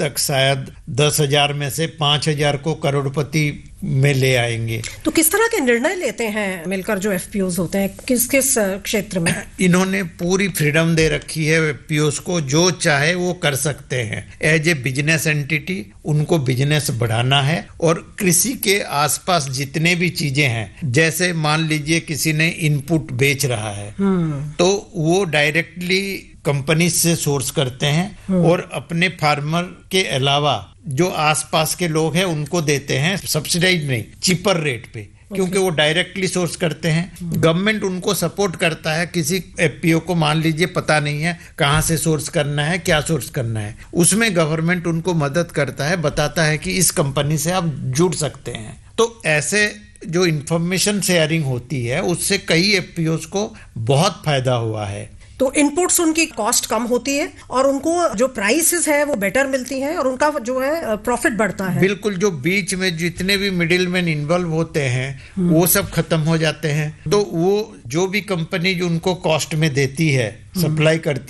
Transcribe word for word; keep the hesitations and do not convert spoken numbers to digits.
तक शायद दस हजार में से पांच हजार को करोड़पति में ले आएंगे। तो किस तरह के निर्णय लेते हैं मिलकर जो एफपीओज होते हैं, किस किस क्षेत्र में? इन्होंने पूरी फ्रीडम दे रखी है एफपीओज को, जो चाहे वो कर सकते हैं। एज ए बिजनेस एंटिटी उनको बिजनेस बढ़ाना है और कृषि के आसपास जितने भी चीजें हैं, जैसे मान लीजिए किसी ने इनपुट बेच रहा है तो वो डायरेक्टली कंपनी से सोर्स करते हैं और अपने फार्मर के अलावा जो आसपास के लोग हैं उनको देते हैं, सब्सिडाइज नहीं, चीपर रेट पे, क्योंकि वो डायरेक्टली सोर्स करते हैं। गवर्नमेंट उनको सपोर्ट करता है। किसी एफपीओ को मान लीजिए पता नहीं है कहां से सोर्स करना है, क्या सोर्स करना है, उसमें गवर्नमेंट उनको मदद करता है, बताता है कि इस कंपनी से आप जुड़ सकते हैं। तो ऐसे जो इंफॉर्मेशन शेयरिंग होती है उससे कई एफपीओज को बहुत फायदा हुआ है। तो इनपुट्स उनकी कॉस्ट कम होती है और उनको जो प्राइसेस है वो बेटर मिलती हैं और उनका जो है प्रॉफिट बढ़ता है। बिल्कुल, जो बीच में जितने भी मिडिल मैन इन्वॉल्व होते हैं वो सब खत्म हो जाते हैं। तो वो जो भी कंपनी जो उनको कॉस्ट में देती है, सप्लाई करती